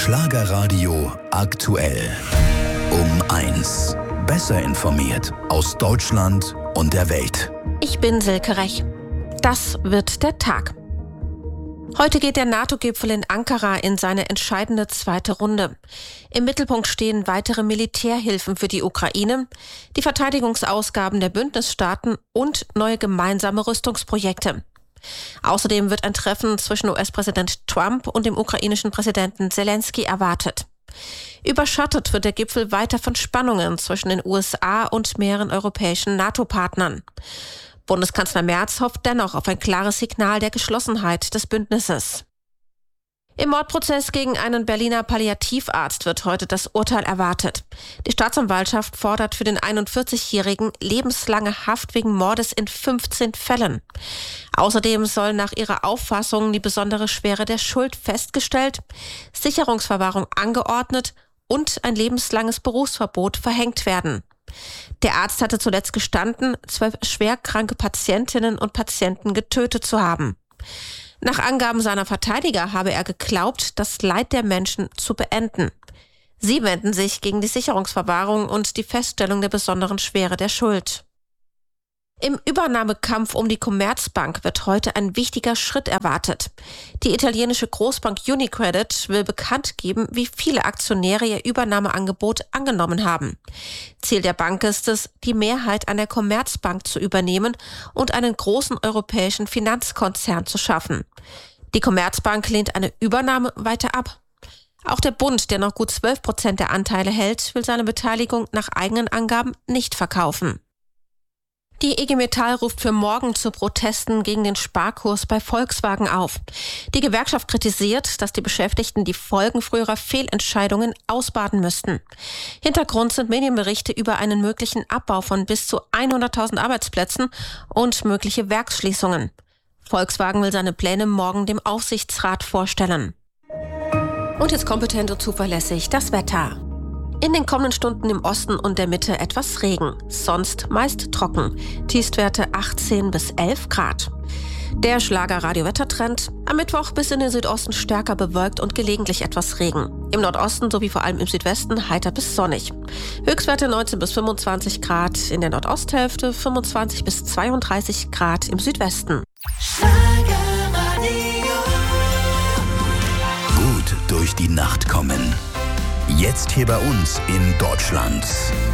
Schlagerradio aktuell. Um 1. Besser informiert aus Deutschland und der Welt. Ich bin Silke Rech. Das wird der Tag. Heute geht der NATO-Gipfel in Ankara in seine entscheidende zweite Runde. Im Mittelpunkt stehen weitere Militärhilfen für die Ukraine, die Verteidigungsausgaben der Bündnisstaaten und neue gemeinsame Rüstungsprojekte. Außerdem wird ein Treffen zwischen US-Präsident Trump und dem ukrainischen Präsidenten Zelensky erwartet. Überschattet wird der Gipfel weiter von Spannungen zwischen den USA und mehreren europäischen NATO-Partnern. Bundeskanzler Merz hofft dennoch auf ein klares Signal der Geschlossenheit des Bündnisses. Im Mordprozess gegen einen Berliner Palliativarzt wird heute das Urteil erwartet. Die Staatsanwaltschaft fordert für den 41-Jährigen lebenslange Haft wegen Mordes in 15 Fällen. Außerdem soll nach ihrer Auffassung die besondere Schwere der Schuld festgestellt, Sicherungsverwahrung angeordnet und ein lebenslanges Berufsverbot verhängt werden. Der Arzt hatte zuletzt gestanden, 12 schwerkranke Patientinnen und Patienten getötet zu haben. Nach Angaben seiner Verteidiger habe er geglaubt, das Leid der Menschen zu beenden. Sie wenden sich gegen die Sicherungsverwahrung und die Feststellung der besonderen Schwere der Schuld. Im Übernahmekampf um die Commerzbank wird heute ein wichtiger Schritt erwartet. Die italienische Großbank UniCredit will bekannt geben, wie viele Aktionäre ihr Übernahmeangebot angenommen haben. Ziel der Bank ist es, die Mehrheit an der Commerzbank zu übernehmen und einen großen europäischen Finanzkonzern zu schaffen. Die Commerzbank lehnt eine Übernahme weiter ab. Auch der Bund, der noch gut 12% der Anteile hält, will seine Beteiligung nach eigenen Angaben nicht verkaufen. Die IG Metall ruft für morgen zu Protesten gegen den Sparkurs bei Volkswagen auf. Die Gewerkschaft kritisiert, dass die Beschäftigten die Folgen früherer Fehlentscheidungen ausbaden müssten. Hintergrund sind Medienberichte über einen möglichen Abbau von bis zu 100.000 Arbeitsplätzen und mögliche Werksschließungen. Volkswagen will seine Pläne morgen dem Aufsichtsrat vorstellen. Und jetzt kompetent und zuverlässig das Wetter. In den kommenden Stunden im Osten und der Mitte etwas Regen, sonst meist trocken. Tiefstwerte 18 bis 11 Grad. Der Schlager-Radio-Wettertrend: am Mittwoch bis in den Südosten stärker bewölkt und gelegentlich etwas Regen. Im Nordosten sowie vor allem im Südwesten heiter bis sonnig. Höchstwerte 19 bis 25 Grad in der Nordosthälfte, 25 bis 32 Grad im Südwesten. Gut durch die Nacht kommen. Jetzt hier bei uns in Deutschland.